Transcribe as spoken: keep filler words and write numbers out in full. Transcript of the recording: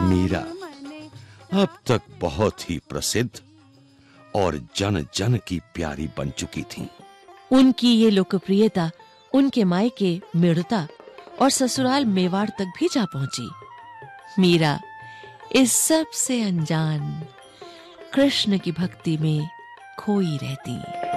मीरा अब तक बहुत ही प्रसिद्ध और जन जन की प्यारी बन चुकी थीं। उनकी ये लोकप्रियता उनके मायके मेड़ता और ससुराल मेवाड़ तक भी जा पहुंची। मीरा इस सब से अनजान कृष्ण की भक्ति में खोई रहती।